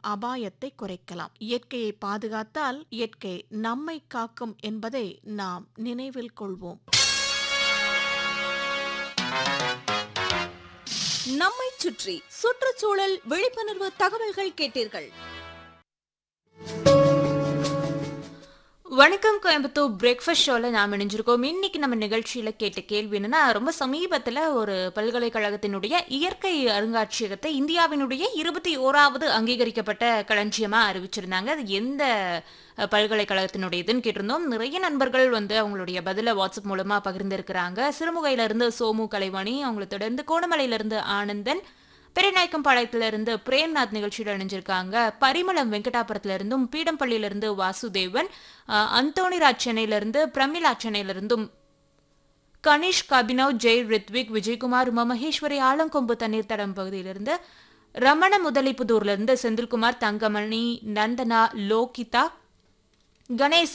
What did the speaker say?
அபாயத்தை குறைக்கலாம். இயற்கையை பாதுகாத்தால் இயற்கை நம்மை காக்கும் என்பதை நாம் நினைவில் கொள்வோம். நம்மை சுற்றி சுற்றுச்சூழல் விழிப்புணர்வு தகவல்கள் கேட்டீர்கள். வணக்கம் கோயம்புத்தூர் பிரேக்ஃபாஸ்ட் ஷோவில் நாம் இணைஞ்சிருக்கோம். இன்னைக்கு நம்ம நிகழ்ச்சியில் கேட்ட கேள்வி என்னன்னா, ரொம்ப சமீபத்தில் ஒரு பல்கலைக்கழகத்தினுடைய இயற்கை அருங்காட்சியகத்தை இந்தியாவினுடைய 21வது அங்கீகரிக்கப்பட்ட களஞ்சியமாக அறிவிச்சிருந்தாங்க. அது எந்த பல்கலைக்கழகத்தினுடையதுன்னு கேட்டிருந்தோம். நிறைய நண்பர்கள் அவங்களுடைய பதிலை வாட்ஸ்அப் மூலமாக பகிர்ந்திருக்கிறாங்க. சிறுமுகையிலிருந்து சோமு கலைவாணி, அவங்களை தொடர்ந்து கோணமலையிலிருந்து ஆனந்தன், பெரியநாயக்கம்பாளையத்திலிருந்து பிரேம்நாத் நிகழ்ச்சியில் இணைஞ்சிருக்காங்க. பரிமளம் வெங்கடாபுரத்திலிருந்தும், பீடம்பள்ளியிலிருந்து வாசுதேவன், அந்தோணிராஜ் சென்னையிலிருந்து, பிரமிளா சென்னையிலிருந்தும், கனிஷ், கபினவ், ஜெய், ரித்விக், விஜயகுமார், மகேஸ்வரி ஆலங்கொம்பு தண்ணீர் தடம் பகுதியிலிருந்து, ரமண முதலிப்புதூர்லிருந்து செந்தில்குமார், தங்கமணி, நந்தனா, லோகிதா, கணேஷ்